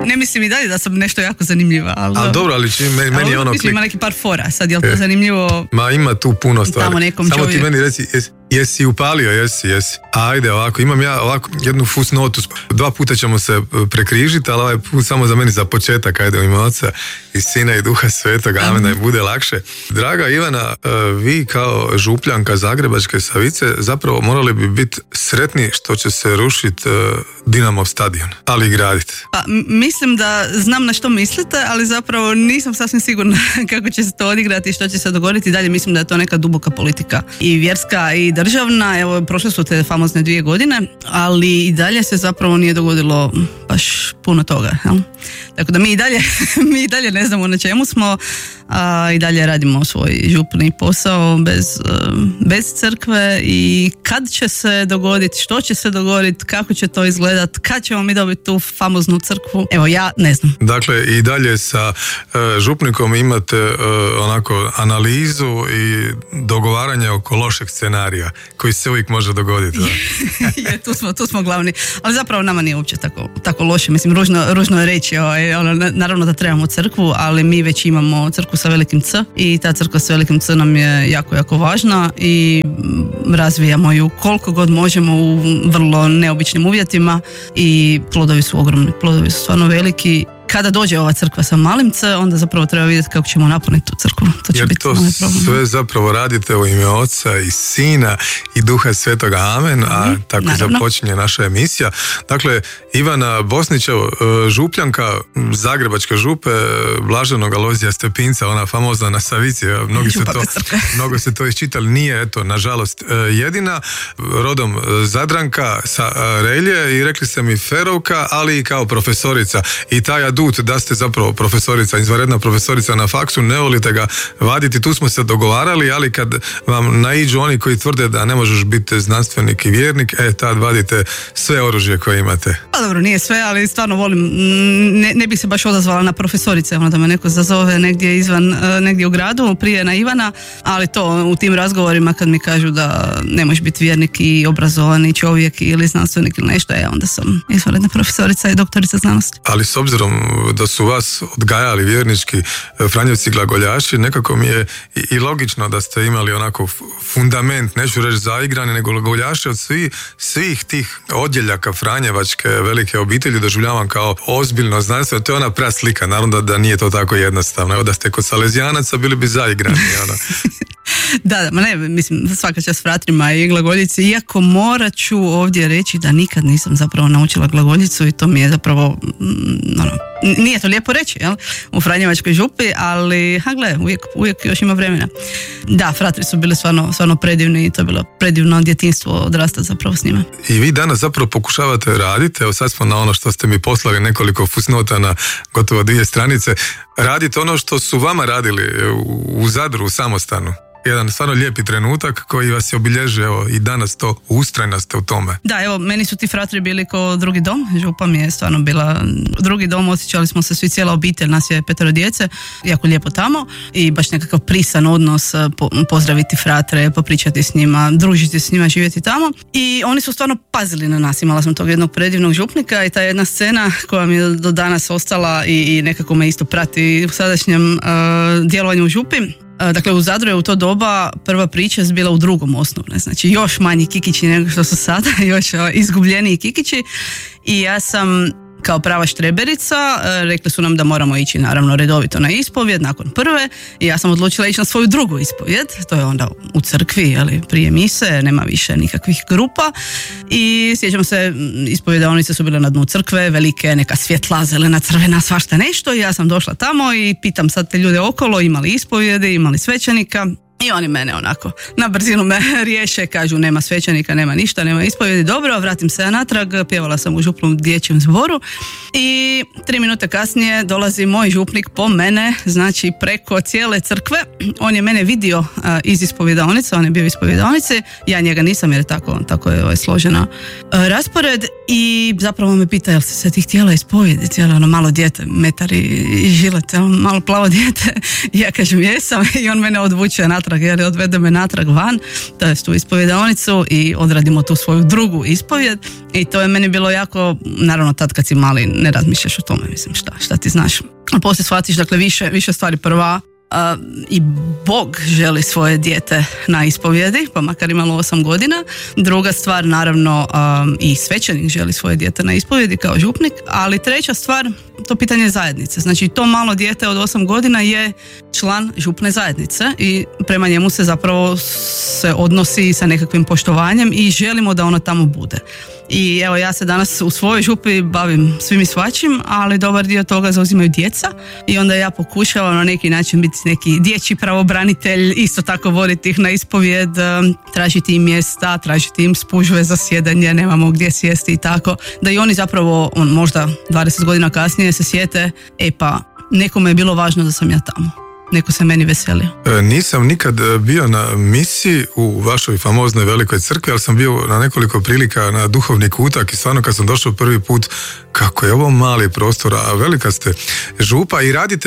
Ne mislim i dalje da sam nešto jako zanimljiva. Ali dobro, ali meni je ono... Mislim, ima neki par fora, sad je li to zanimljivo? Ma ima tu puno stvari. Samo ti meni reci, jesi upalio, jesi. Ajde, ovako, imam ja ovako jednu fusnotu. 2 puta ćemo se prekrižiti, ali ovaj put samo za meni za početak, ajde, u ime Oca i Sina i Duha Svetog, amen, da im bude lakše. Draga Ivana, vi kao župljanka Zagrebačke Savice zapravo morali bi biti sretni što će se rušiti Dinamov stadion, ali i graditi. Pa, mislim da znam na što mislite, ali zapravo nisam sasvim sigurna kako će se to odigrati i što će se dogoditi dalje. Mislim da je to neka duboka politika i vjerska i državna. Evo, prošle su te famozne 2 godine, ali i dalje se zapravo nije dogodilo baš puno toga. Jel? Tako da mi i dalje ne znamo na čemu smo, a i dalje radimo svoj župni posao bez crkve i kad će se dogoditi, što će se dogoditi, kako će to izgledati, kad ćemo mi dobiti tu famoznu crkvu, evo ja ne znam. Dakle, i dalje sa župnikom imate onako analizu i dogovaranje oko lošeg scenarija koji se uvijek može dogoditi. Je, tu smo glavni, ali zapravo nama nije uopće tako loše, mislim, ružno je reći, naravno da trebamo crkvu, ali mi već imamo crkvu sa velikim C i ta crkva sa velikim C nam je jako, jako važna i razvijamo ju koliko god možemo u vrlo neobičnim uvjetima i plodovi su ogromni, plodovi su stvarno veliki. Kada dođe ova crkva sa malim C, onda zapravo treba vidjeti kako ćemo napuniti tu crkvu. To će biti to sve zapravo radite u ime Oca i Sina i Duha Svetoga, amen, a tako naravno započinje naša emisija. Dakle, Ivana Bosnićev, župljanka Zagrebačke župe Blaženog Alojzija Stepinca, ona famozna na Savici, mnogo se to iščitali, nije, eto, nažalost, jedina, rodom Zadranka sa Relje i rekli ste mi Ferovka, ali i kao profesorica. I taj adut da ste zapravo profesorica, izvanredna profesorica na faksu, ne volite ga vaditi, tu smo se dogovarali, ali kad vam naiđu oni koji tvrde da ne možeš biti znanstvenik i vjernik, tad vadite sve oružje koje imate. Pa dobro, nije sve, ali stvarno volim, ne bih se baš odazvala na profesorice, da me neko zazove negdje u gradu, prije na Ivana, ali to u tim razgovorima kad mi kažu da ne možeš biti vjernik i obrazovani čovjek ili znanstvenik ili nešto, onda sam izvanredna profesorica i doktorica znanosti. Ali s obzirom da su vas odgajali vjernički Franjevci glagoljaši, nekako mi je i logično da ste imali onako fundament, neću reći zaigrani, nego glagoljaši od svih tih odjeljaka Franjevačke velike obitelji doživljavam kao ozbiljno znanstveno. To je ona prava slika, naravno da nije to tako jednostavno. Evo da ste kod Salezijanaca bili bi zaigrani. Da, mislim, svaka čast fratrima i glagoljici, iako morat ću ovdje reći da nikad nisam zapravo naučila glagoljicu i to mi je zapravo, nije to lijepo reći, jel? U Franjevačkoj župi, ali, uvijek još ima vremena. Da, fratri su bili stvarno predivni i to je bilo predivno djetinjstvo odrastati zapravo s njima. I vi danas zapravo pokušavate raditi, evo sad smo na ono što ste mi poslali nekoliko fusnota na gotovo 2 stranice, radite ono što su vama radili u Zadru, u samostanu. Jedan stvarno lijepi trenutak koji vas je obilježio, evo, i danas to ustrajna ste u tome. Da, evo, meni su ti fratri bili kao drugi dom, župa mi je stvarno bila drugi dom, osjećali smo se svi, cijela obitelj, nas je 5 djece, jako lijepo tamo i baš nekakav prisan odnos, pozdraviti fratre, popričati s njima, družiti s njima, živjeti tamo i oni su stvarno pazili na nas. Imala sam tog jednog predivnog župnika i ta jedna scena koja mi je do danas ostala i nekako me isto prati u sadašnjem djelovanju u župi. Dakle, u Zadru je u to doba prva priča bila u 2. osnovne, znači još manji kikići nego što su sada, još izgubljeniji kikići i ja sam kao prava štreberica, rekli su nam da moramo ići naravno redovito na ispovjed nakon prve i ja sam odlučila ići na svoju drugu ispovjed, to je onda u crkvi, ali prije mise, nema više nikakvih grupa i sjećam se, ispovjedaonice su bile na dnu crkve, velike, neka svjetla, zelena, crvena, svašta nešto i ja sam došla tamo i pitam sad te ljude okolo, imali ispovjede, imali svećenika. I oni mene onako na brzinu me riješe, kažu nema svećenika, nema ništa, nema ispovjedi, dobro, vratim se natrag, pjevala sam u župnom dječjem zboru i 3 minute kasnije dolazi moj župnik po mene, znači preko cijele crkve, on je mene vidio iz ispovjedaonice, on je bio u ispovjedaonici, ja njega nisam jer tako je složena raspored i zapravo me pita jel si se ti htjela ispovjediti, jel ono malo dijete, metar i žilet, malo plavo dijete, ja kažem jesam i on mene odvuče natrag natrag, jer odvede me natrag van, to jest u ispovjedaonicu i odradimo tu svoju drugu ispovjed i to je meni bilo jako, naravno tad kad si mali ne razmišljaš o tome, mislim šta ti znaš. A poslije shvatiš, dakle, više stvari. Prva, i Bog želi svoje dijete na ispovjedi, pa makar imalo 8 godina. Druga stvar, naravno, i svećenik želi svoje dijete na ispovjedi kao župnik, ali treća stvar, to pitanje zajednice. Znači, to malo dijete od 8 godina je član župne zajednice i prema njemu se zapravo se odnosi sa nekakvim poštovanjem i želimo da ono tamo bude. I evo, ja se danas u svojoj župi bavim svim i svačim, ali dobar dio toga zauzimaju djeca i onda ja pokušavam na neki način biti neki dječji pravobranitelj, isto tako voditi ih na ispovjed, tražiti im mjesta, tražiti im spužve za sjedanje, nemamo gdje sjesti i tako, da i oni zapravo možda 20 godina kasnije se sjete, pa nekome je bilo važno da sam ja tamo. Neko se meni veselio. Nisam nikad bio na misiji u vašoj famoznoj velikoj crkvi, ali sam bio na nekoliko prilika na duhovni kutak i stvarno kad sam došao prvi put, kako je ovo mali prostor, a velika ste župa i radite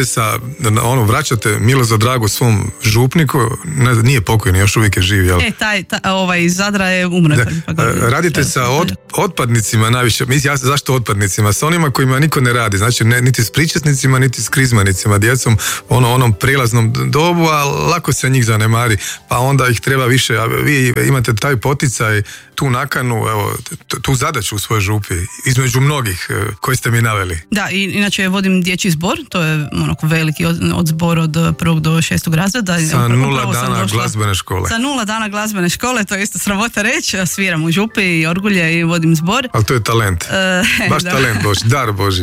vraćate milo za drago svom župniku, nije pokojni, još uvijek je živ, jel? Ovaj iz Zadra je umro. Radite sa otpadnicima najviše, zašto otpadnicima? Sa onima kojima niko ne radi, znači niti s pričesnicima, niti s krizmanicima, djecom, onom prijelaznom dobu, a lako se njih zanemari, pa onda ih treba više, a vi imate taj poticaj, tu nakanu, evo, tu zadaću u svojoj župi, između mnogih koji ste mi naveli. Da, i inače vodim dječji zbor, to je onako veliki zbor od 1. do 6. razreda. Sa 0 dana glazbene škole. Sa 0 dana glazbene škole, to je isto sramota reći, sviram u župi i orgulje i vodim zbor. Ali to je talent, baš da. Talent Boži, dar Boži.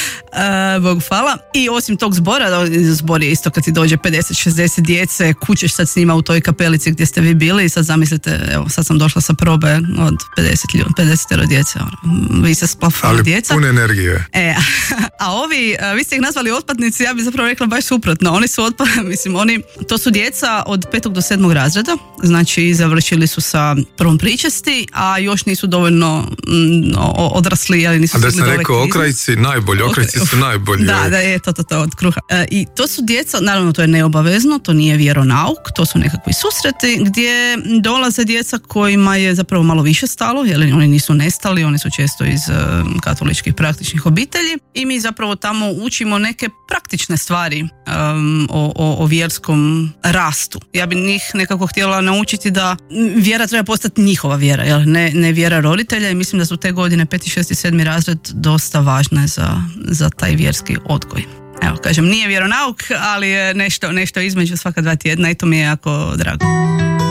Bogu hvala. I osim tog zbor je isto kad ti dođe 50-60 djece, kućeš sad s njima u toj kapelici gdje ste vi bili i sad zamislite, evo sad sam došla sa probe od 50 djece, vi se splafali djeca. Ali pune energije. A vi ste ih nazvali otpadnici, ja bih zapravo rekla baš suprotno. Oni su to su djeca od 5. do 7. razreda, znači završili su sa prvom pričesti, a još nisu dovoljno odrasli, ali nisu stigli do ove krize. A da sam rekao okrajci, najbolji, okrajci su najbolji. Da, je to od kruha. I to su djeca, naravno to je neobavezno, to nije vjeronauk, to su nekakvi susreti gdje dolaze djeca kojima je zapravo malo više stalo, jer oni nisu nestali, oni su često iz katoličkih praktičnih obitelji i mi zapravo tamo učimo neke praktične stvari o vjerskom rastu. Ja bi njih nekako htjela naučiti da vjera treba postati njihova vjera, jer ne vjera roditelja, i mislim da su te godine 5., 6. i 7. razred dosta važne za taj vjerski odgoj. Evo, kažem, nije vjeronauk, ali je nešto između svaka 2 tjedna i to mi je jako drago.